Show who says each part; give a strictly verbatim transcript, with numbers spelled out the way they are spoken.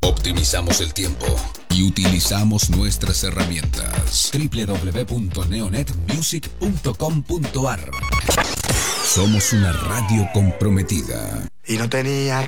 Speaker 1: Optimizamos el tiempo y utilizamos nuestras herramientas. doble u doble u doble u punto neonet music punto com punto a r. Somos una radio comprometida.
Speaker 2: Y no tenía